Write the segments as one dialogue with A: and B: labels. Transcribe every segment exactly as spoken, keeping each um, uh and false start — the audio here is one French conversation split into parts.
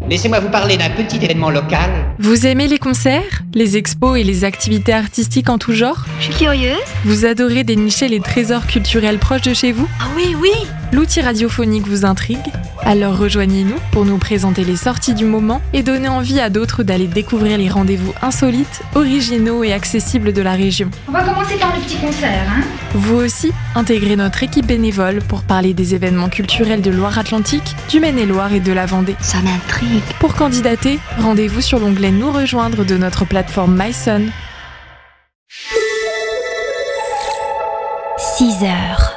A: laissez-moi vous parler d'un petit événement local.
B: Vous aimez les concerts, les expos et les activités artistiques en tout genre ?
C: Je suis curieuse.
B: Vous adorez dénicher les trésors culturels proches de chez vous ?
C: Ah oui, oui.
B: L'outil radiophonique vous intrigue ? Alors rejoignez-nous pour nous présenter les sorties du moment et donner envie à d'autres d'aller découvrir les rendez-vous insolites, originaux et accessibles de la région.
D: On va commencer par le petit concert, hein ?
B: Vous aussi, intégrez notre équipe bénévole pour parler des événements culturels de Loire-Atlantique, du Maine-et-Loire et de la Vendée.
C: Ça m'intrigue.
B: Pour candidater, rendez-vous sur l'onglet Nous rejoindre de notre plateforme MySun.
E: six heures.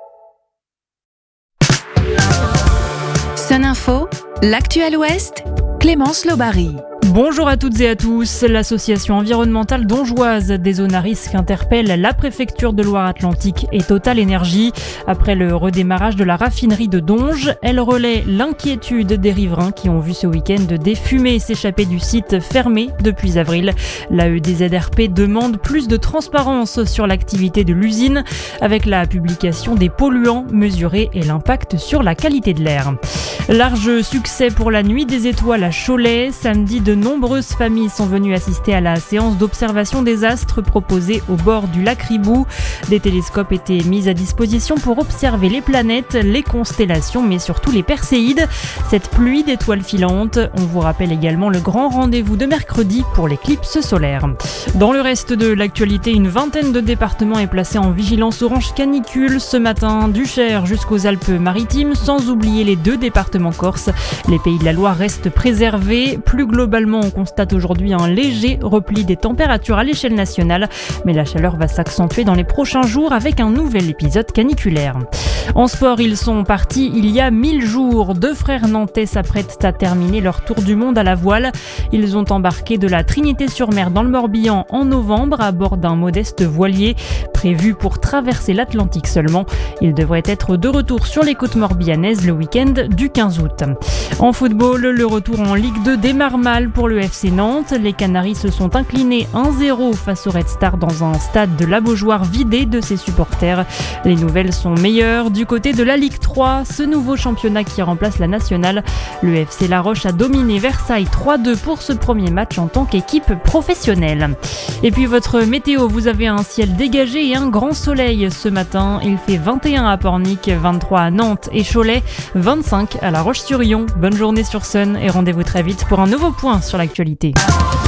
E: Sun Info, l'actuel Ouest, Clémence Lobary.
F: Bonjour à toutes et à tous. L'association environnementale dongeoise des zones à risque interpelle la préfecture de Loire-Atlantique et Total Énergie. Après le redémarrage de la raffinerie de Donge, elle relaie l'inquiétude des riverains qui ont vu ce week-end des fumées s'échapper du site fermé depuis avril. L'A E D Z R P demande plus de transparence sur l'activité de l'usine avec la publication des polluants mesurés et l'impact sur la qualité de l'air. Large succès pour la Nuit des Étoiles à Cholet. Samedi, de nombreuses familles sont venues assister à la séance d'observation des astres proposée au bord du lac Ribou. Des télescopes étaient mis à disposition pour observer les planètes, les constellations, mais surtout les perséides. Cette pluie d'étoiles filantes. On vous rappelle également le grand rendez-vous de mercredi pour l'éclipse solaire. Dans le reste de l'actualité, une vingtaine de départements est placée en vigilance orange canicule ce matin, du Cher jusqu'aux Alpes-Maritimes, sans oublier les deux départements corse. Les Pays de la Loire restent préservés. Plus globalement, on constate aujourd'hui un léger repli des températures à l'échelle nationale, mais la chaleur va s'accentuer dans les prochains jours avec un nouvel épisode caniculaire. En sport, ils sont partis il y a mille jours. Deux frères nantais s'apprêtent à terminer leur tour du monde à la voile. Ils ont embarqué de la Trinité-sur-Mer dans le Morbihan en novembre à bord d'un modeste voilier prévu pour traverser l'Atlantique seulement. Ils devraient être de retour sur les côtes morbihanaises le week-end du quinze août. En football, le retour en Ligue deux démarre mal pour le F C Nantes. Les Canaris se sont inclinés un zéro face au Red Star dans un stade de la Beaujoire vidé de ses supporters. Les nouvelles sont meilleures du côté de la Ligue trois, ce nouveau championnat qui remplace la nationale. Le F C La Roche a dominé Versailles trois deux pour ce premier match en tant qu'équipe professionnelle. Et puis votre météo, vous avez un ciel dégagé et un grand soleil ce matin. Il fait vingt et un à Pornic, vingt-trois à Nantes et Cholet, vingt-cinq à La Roche-sur-Yon. Bonne journée sur Sun et rendez-vous très vite pour un nouveau point sur l'actualité.